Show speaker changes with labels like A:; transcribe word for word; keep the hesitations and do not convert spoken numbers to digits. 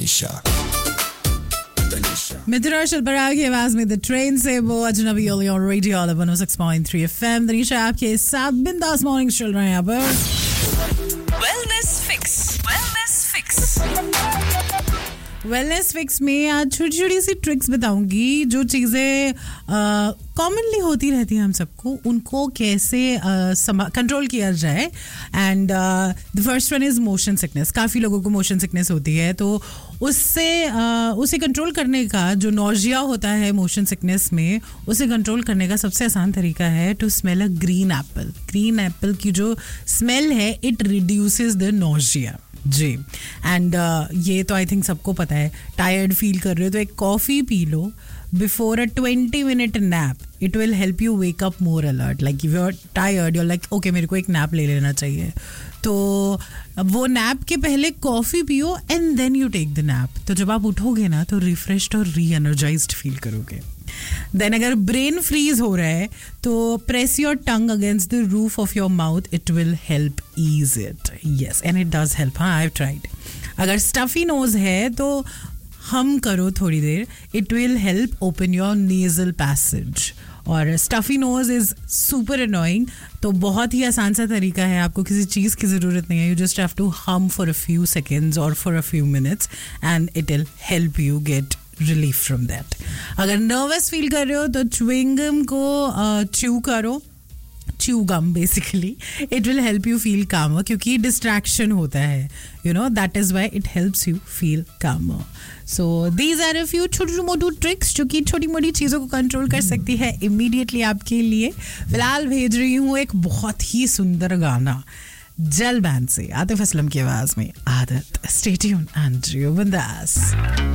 A: Tanisha.
B: मित्र शलबरा की आवाज में द ट्रेन से वो अजनबी ओली और रेडियो ऑल वन ओ six point three FM Tanisha आपके साथ बिंदास मॉर्निंग चल रहे हैं यहाँ पर
C: wellness fix wellness fix
B: wellness fix में आज छोटी छोटी सी ट्रिक्स बताऊंगी जो चीज़ें कॉमनली होती रहती हैं हम सबको उनको कैसे कंट्रोल किया जाए. And the first one is motion sickness. काफ़ी लोगों को मोशन सिकनेस होती है तो उससे uh, उसे कंट्रोल करने का जो नौजिया होता है मोशन सिकनेस में उसे कंट्रोल करने का सबसे आसान तरीका है to smell a green Apple. Green Apple की जो स्मेल है it reduces the nausea ji. And uh, ये तो आई थिंक सबको पता है. टायर्ड फील कर रहे हो तो एक coffee P low before a twenty minute nap. It will help you wake up more alert. Like if you are tired you are like okay मेरे को एक नैप ले लेना चाहिए तो वो नैप के पहले कॉफ़ी पियो and then you take the nap. तो जब आप उठोगे ना तो रिफ्रेश्ड और री एनर्जाइज्ड फील करोगे. देन अगर ब्रेन फ्रीज हो रहा है तो press your tongue against the roof of your mouth. It will help ease it. Yes and it does help. हाँ आई हैव ट्राइड. अगर स्टफी नोज है तो हम करो थोड़ी देर. It will help open your nasal passage. और stuffy knows is super annoying तो बहुत ही आसान सा तरीका है. आपको किसी चीज़ की ज़रूरत नहीं है. यू जस्ट हैव टू हम फॉर अ फ्यू सेकेंड्स और for a few minutes and it will help you get relief from that. अगर नर्वस फील कर रहे हो तो च्युइंगम को च्यू uh, करो. chew gum basically. It will help you feel calmer क्योंकि distraction होता है. You know that is why it helps you feel calmer. So these are a few छोटी मोटी tricks जो कि छोटी मोटी चीज़ों को कंट्रोल कर सकती है immediately आपके लिए. फिलहाल भेज रही हूँ एक बहुत ही सुंदर गाना जल बैंड से आतिफ असलम की आवाज़ में आदत. Stay tuned and you बिंदास.